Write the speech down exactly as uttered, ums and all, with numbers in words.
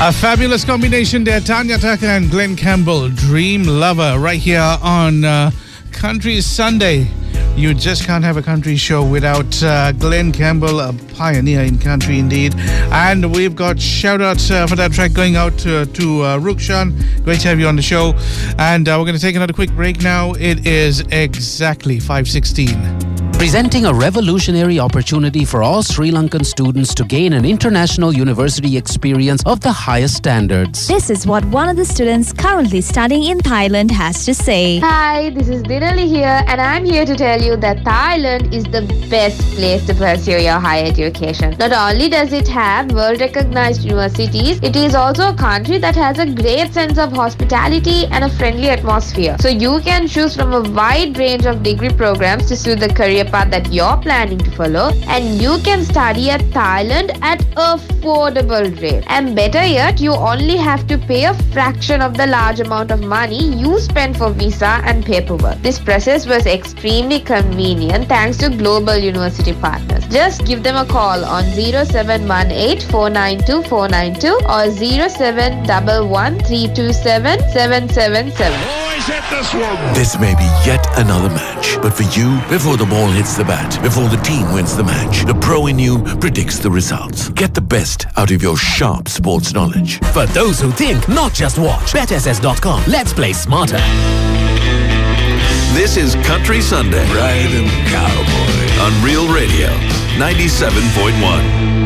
A fabulous combination there. Tanya Tucker and Glenn Campbell, Dream Lover, right here on uh, Country Sunday. You just can't have a country show without uh, Glenn Campbell, a pioneer in country indeed. And we've got shout-outs uh, for that track going out to, to uh, Rukshan. Great to have you on the show. And uh, we're going to take another quick break now. It is exactly five sixteen. Presenting a revolutionary opportunity for all Sri Lankan students to gain an international university experience of the highest standards. This is what one of the students currently studying in Thailand has to say. Hi, this is Dinali here, and I'm here to tell you that Thailand is the best place to pursue your higher education. Not only does it have world-recognized universities, it is also a country that has a great sense of hospitality and a friendly atmosphere. So you can choose from a wide range of degree programs to suit the career path that you're planning to follow, and you can study at Thailand at affordable rate. And better yet, you only have to pay a fraction of the large amount of money you spend for visa and paperwork. This process was extremely convenient thanks to global university partners. Just give them a call on zero seven one eight, four nine two, four nine two or zero seven one one, three two seven, seven seven seven. Boys, hit this one! This may be yet another match, but for you, before the ball hits the bat, before the team wins the match, the pro in you predicts the results. Get the best out of your sharp sports knowledge. For those who think, not just watch. Bet S S dot com. Let's play smarter. This is Country Sunday. Riding Cowboy. On Real Radio, ninety-seven point one.